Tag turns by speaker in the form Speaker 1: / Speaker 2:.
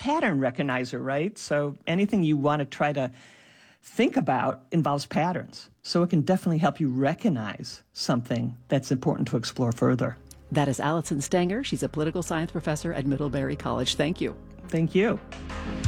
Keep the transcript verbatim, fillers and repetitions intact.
Speaker 1: pattern recognizer, right? So anything you want to try to think about involves patterns. So it can definitely help you recognize something that's important to explore further.
Speaker 2: That is Allison Stenger. She's a political science professor at Middlebury College. Thank you.
Speaker 1: Thank you.